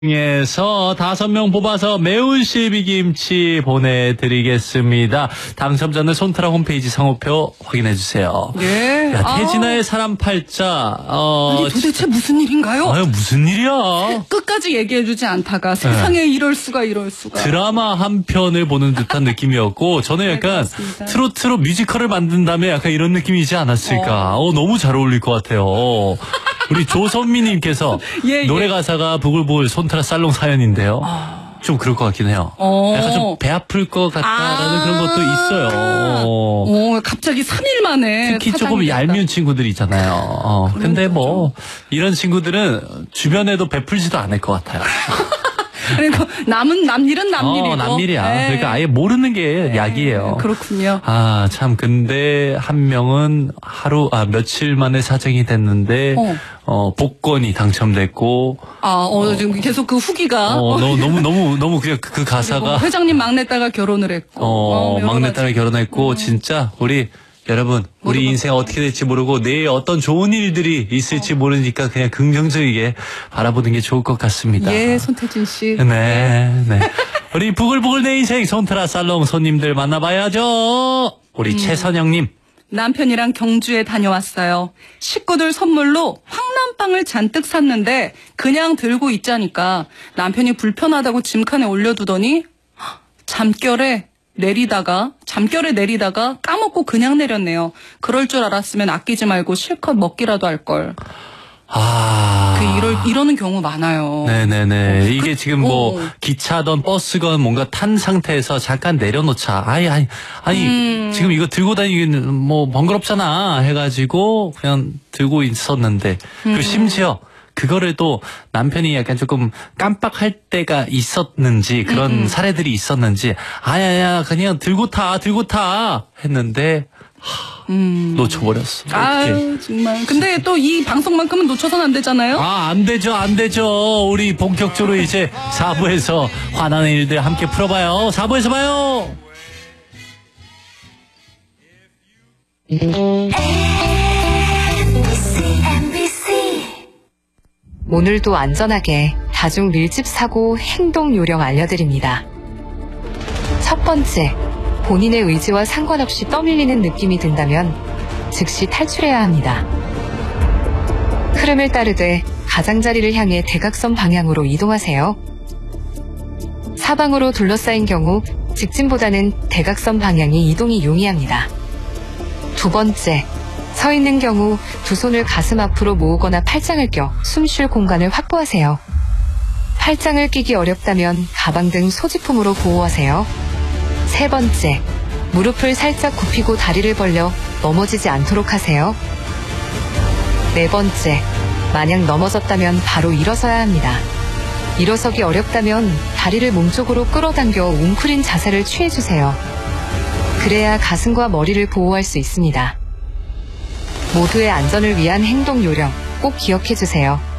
중에서 5명 뽑아서 매운 실비김치 보내드리겠습니다. 당첨자는 손트라 홈페이지 상호표 확인해주세요. 예. 야, 태진아의 사람 팔자. 아니 도대체 무슨 일인가요? 아유, 무슨 일이야? 끝까지 얘기해주지 않다가 세상에 이럴 수가. 드라마 한 편을 보는 듯한 느낌이었고, 저는 약간 그렇습니다. 트로트로 뮤지컬을 만든 다음에 약간 이런 느낌이지 않았을까. 너무 잘 어울릴 것 같아요. 우리 조선미님께서 예. 노래 가사가 부글부글 손트라 살롱 사연인데요. 좀 그럴 것 같긴 해요. 약간 좀 배 아플 것 같다라는 그런 것도 있어요. 갑자기 3일 만에 특히 조금 얄미운 친구들 있잖아요. 근데 뭐 이런 친구들은 주변에도 베풀지도 않을 것 같아요. 그리고 남일은 남일이고. 남일이야. 네. 그러니까 아예 모르는 게 약이에요. 그렇군요. 참, 근데 한 명은 며칠 만에 사정이 됐는데, 복권이 당첨됐고. 지금 계속 그 후기가. 너무 그냥 그 가사가. 회장님 막내딸과 결혼을 했고. 막내딸이 결혼했고, 진짜, 여러분, 우리 인생 어떻게 될지 모르고 내일 어떤 좋은 일들이 있을지 모르니까 그냥 긍정적이게 바라보는 게 좋을 것 같습니다. 예, 손태진 씨. 네. 우리 부글부글 내 인생 손트라 살롱 손님들 만나봐야죠. 우리 최선영님. 남편이랑 경주에 다녀왔어요. 식구들 선물로 황남빵을 잔뜩 샀는데 그냥 들고 있자니까 남편이 불편하다고 짐칸에 올려두더니 잠결에 내리다가 까먹고 그냥 내렸네요. 그럴 줄 알았으면 아끼지 말고 실컷 먹기라도 할 걸. 이러는 경우 많아요. 네네네. 이게 지금 기차든 버스건 뭔가 탄 상태에서 잠깐 내려놓자. 지금 이거 들고 다니기는 번거롭잖아. 해가지고 그냥 들고 있었는데. 그리고 심지어 그거를 또 남편이 약간 조금 깜빡할 때가 있었는지 그런 사례들이 있었는지 그냥 들고 타 했는데 놓쳐버렸어. 정말. 근데 또 이 방송만큼은 놓쳐서는 안 되잖아요. 안 되죠. 우리 본격적으로 이제 4부에서 화나는 일들 함께 풀어봐요. 4부에서 봐요. 오늘도 안전하게 다중 밀집 사고 행동 요령 알려드립니다. 첫 번째, 본인의 의지와 상관없이 떠밀리는 느낌이 든다면 즉시 탈출해야 합니다. 흐름을 따르되 가장자리를 향해 대각선 방향으로 이동하세요. 사방으로 둘러싸인 경우 직진보다는 대각선 방향이 이동이 용이합니다. 두 번째, 서 있는 경우 두 손을 가슴 앞으로 모으거나 팔짱을 껴 숨 쉴 공간을 확보하세요. 팔짱을 끼기 어렵다면 가방 등 소지품으로 보호하세요. 세 번째, 무릎을 살짝 굽히고 다리를 벌려 넘어지지 않도록 하세요. 네 번째, 만약 넘어졌다면 바로 일어서야 합니다. 일어서기 어렵다면 다리를 몸쪽으로 끌어당겨 웅크린 자세를 취해주세요. 그래야 가슴과 머리를 보호할 수 있습니다. 모두의 안전을 위한 행동 요령 꼭 기억해주세요.